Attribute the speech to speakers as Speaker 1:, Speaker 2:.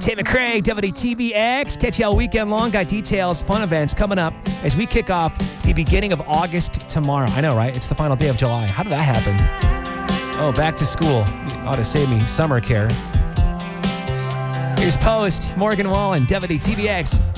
Speaker 1: Tate McRae, WTVX. Catch you all weekend long. Got details, fun events coming up as we kick off the beginning of August tomorrow. I know, right? It's the final day of July. How did that happen? Oh, back to school. You ought to save me summer care. Here's Post, Morgan Wallen, WTVX.